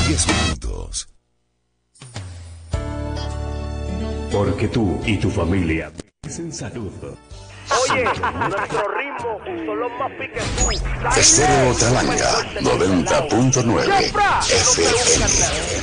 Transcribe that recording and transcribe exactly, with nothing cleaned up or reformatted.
diez minutos. Porque tú y tu familia merecen salud. Oye, nuestro ritmo son los más piquetú. Estéreo Talanga noventa punto nueve F M.